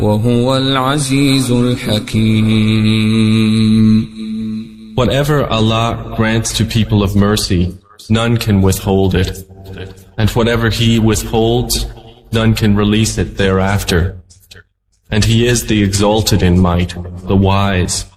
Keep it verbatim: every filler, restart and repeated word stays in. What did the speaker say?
وهو العزيز الحكيم. Whatever Allah grants to people of mercy, none can withhold it. And whatever He withholds, none can release it thereafter. And He is the exalted in might, the wise.